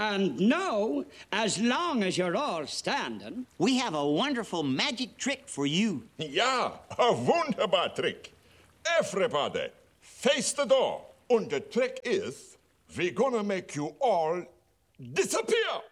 And now, as long as you're all standing, we have a wonderful magic trick for you. Ja, a wunderbar trick. Everybody, face the door. And the trick is, we're gonna make you all disappear.